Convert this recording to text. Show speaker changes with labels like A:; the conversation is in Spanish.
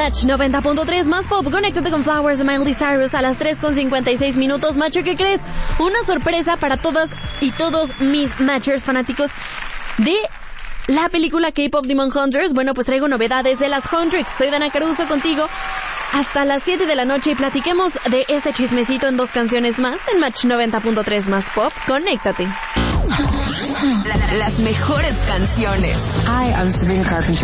A: Match 90.3 más pop. Conéctate con Flowers de Miley Cyrus a las 3:56 minutos. Macho, ¿qué crees? Una sorpresa para todas y todos mis Matchers fanáticos de la película K-Pop Demon Hunters. Bueno, pues traigo novedades de las Huntrix. Soy Dana Caruso contigo hasta las 7 de la noche y platiquemos de este chismecito en 2 canciones más en Match 90.3 más pop. Conéctate.
B: Las mejores canciones.
C: Hi, I'm Sabrina Carpenter.